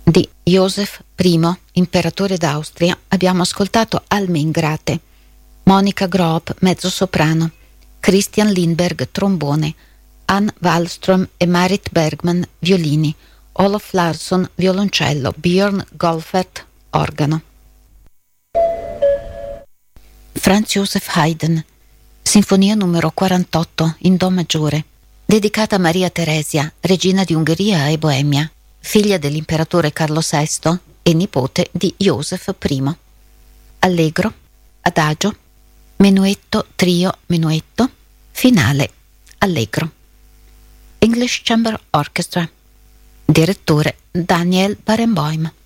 di Joseph I, imperatore d'Austria, abbiamo ascoltato Alme Ingrate, Monica Groop, mezzosoprano, Christian Lindberg, trombone, Ann Wallström e Marit Bergman, violini, Olof Larsson, violoncello, Björn Golfert, organo. Franz Joseph Haydn, Sinfonia numero 48 in Do maggiore, dedicata a Maria Teresia, regina di Ungheria e Boemia, figlia dell'imperatore Carlo VI e nipote di Joseph I. Allegro, adagio, menuetto, trio, menuetto, finale, allegro. English Chamber Orchestra, direttore Daniel Barenboim.